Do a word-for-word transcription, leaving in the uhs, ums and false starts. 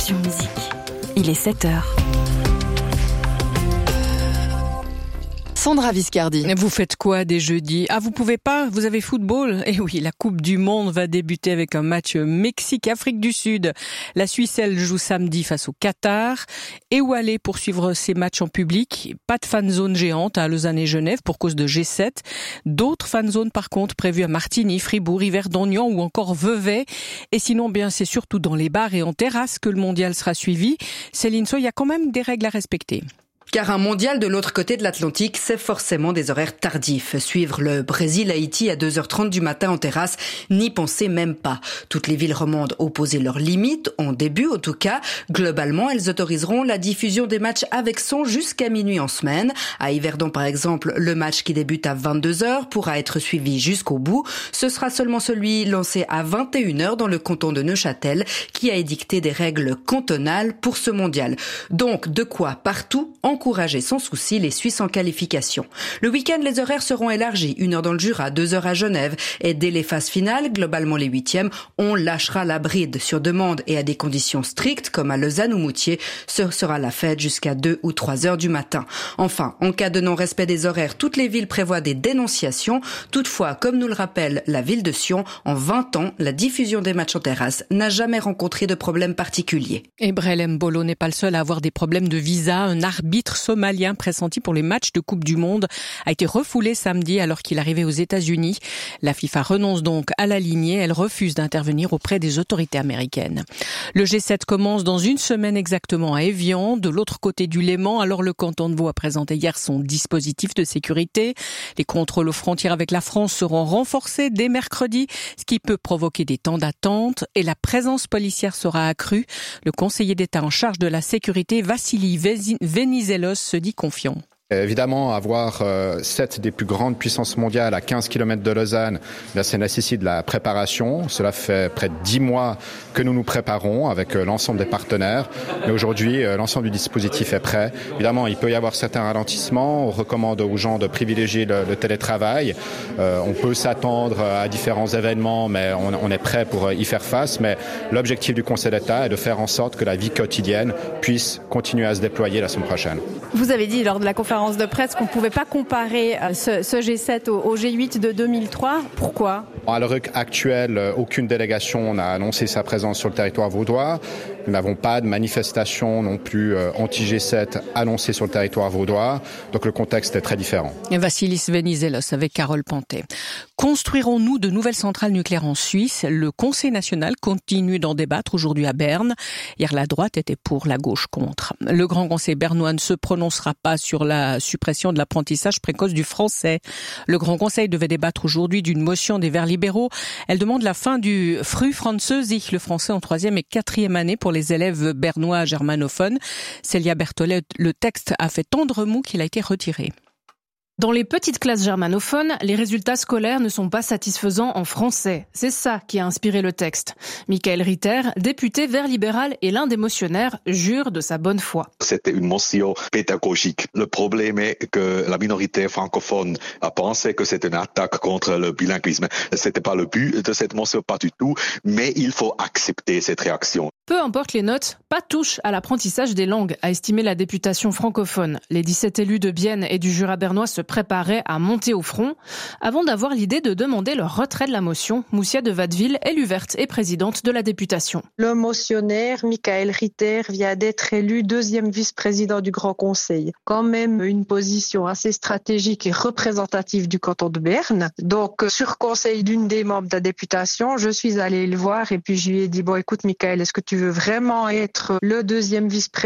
Passion Musique. Il est sept heures. Sandra Viscardi. Vous faites quoi des jeudis? Ah, vous pouvez pas? Vous avez football? Eh oui, la Coupe du Monde va débuter avec un match Mexique-Afrique du Sud. La Suisse, elle, joue samedi face au Qatar. Et où aller pour suivre ces matchs en public? Pas de fan zone géante à Lausanne et Genève pour cause de G sept. D'autres fan zones, par contre, prévues à Martigny, Fribourg, Yverdon-Niort ou encore Vevey. Et sinon, bien, c'est surtout dans les bars et en terrasse que le mondial sera suivi. Céline Soy, il y a quand même des règles à respecter. Car un mondial de l'autre côté de l'Atlantique, c'est forcément des horaires tardifs. Suivre le Brésil-Haïti à deux heures trente du matin en terrasse, n'y pensez même pas. Toutes les villes romandes ont posé leurs limites, en début en tout cas. Globalement, elles autoriseront la diffusion des matchs avec son jusqu'à minuit en semaine. À Yverdon par exemple, le match qui débute à vingt-deux heures pourra être suivi jusqu'au bout. Ce sera seulement celui lancé à vingt et une heures dans le canton de Neuchâtel qui a édicté des règles cantonales pour ce mondial. Donc, de quoi partout encourager sans souci les Suisses en qualification. Le week-end, les horaires seront élargis. Une heure dans le Jura, deux heures à Genève. Et dès les phases finales, globalement les huitièmes, on lâchera la bride sur demande et à des conditions strictes, comme à Lausanne ou Moutier. Ce sera la fête jusqu'à deux ou trois heures du matin. Enfin, en cas de non-respect des horaires, toutes les villes prévoient des dénonciations. Toutefois, comme nous le rappelle la ville de Sion, en vingt ans, la diffusion des matchs en terrasse n'a jamais rencontré de problème particulier. Et Brel Mbolo n'est pas le seul à avoir des problèmes de visa. Un arbitre somalien pressenti pour les matchs de Coupe du Monde a été refoulé samedi alors qu'il arrivait aux États-Unis. La FIFA renonce donc à l'aligner. Elle refuse d'intervenir auprès des autorités américaines. Le G sept commence dans une semaine exactement à Évian, de l'autre côté du Léman. Alors le canton de Vaud a présenté hier son dispositif de sécurité. Les contrôles aux frontières avec la France seront renforcés dès mercredi, ce qui peut provoquer des temps d'attente. Et la présence policière sera accrue. Le conseiller d'État en charge de la sécurité, Vassili Venizelos, se dit confiant. Évidemment, avoir euh, sept des plus grandes puissances mondiales à quinze kilomètres de Lausanne, là, ça nécessite de la préparation. Cela fait près de dix mois que nous nous préparons avec euh, l'ensemble des partenaires. Mais aujourd'hui, euh, l'ensemble du dispositif est prêt. Évidemment, il peut y avoir certains ralentissements. On recommande aux gens de privilégier le, le télétravail. Euh, on peut s'attendre à différents événements, mais on, on est prêt pour y faire face. Mais l'objectif du Conseil d'État est de faire en sorte que la vie quotidienne puisse continuer à se déployer la semaine prochaine. Vous avez dit lors de la conférence de presse qu'on ne pouvait pas comparer ce, ce G sept au, au G huit de deux mille trois. Pourquoi ? À l'heure actuelle, aucune délégation n'a annoncé sa présence sur le territoire vaudois. Nous n'avons pas de manifestation non plus anti-G sept annoncée sur le territoire vaudois. Donc le contexte est très différent. Et Vassilis Venizelos avec Carole Pantet. Construirons-nous de nouvelles centrales nucléaires en Suisse? Le Conseil national continue d'en débattre aujourd'hui à Berne. Hier, la droite était pour, la gauche contre. Le Grand Conseil bernois ne se prononcera pas sur la suppression de l'apprentissage précoce du français. Le Grand Conseil devait débattre aujourd'hui d'une motion des Verts libéraux. Elle demande la fin du Früh Französisch, le français en troisième et quatrième année pour les élèves bernois germanophones. Célia Berthollet, le texte a fait tant de remous qu'il a été retiré. Dans les petites classes germanophones, les résultats scolaires ne sont pas satisfaisants en français. C'est ça qui a inspiré le texte. Michael Ritter, député vert libéral et l'un des motionnaires, jure de sa bonne foi. C'était une motion pédagogique. Le problème est que la minorité francophone a pensé que c'était une attaque contre le bilinguisme. C'était pas le but de cette motion, pas du tout, mais il faut accepter cette réaction. Peu importe les notes, pas touche à l'apprentissage des langues, a estimé la députation francophone. Les dix-sept élus de Bienne et du Jura bernois se préparaient à monter au front avant d'avoir l'idée de demander le retrait de la motion. Moussia de Watteville, élue verte et présidente de la députation. Le motionnaire, Michael Ritter, vient d'être élu deuxième vice-président du Grand Conseil. Quand même une position assez stratégique et représentative du canton de Berne. Donc, sur conseil d'une des membres de la députation, je suis allée le voir et puis je lui ai dit, bon écoute Michael, est-ce que tu veux vraiment être le deuxième vice-président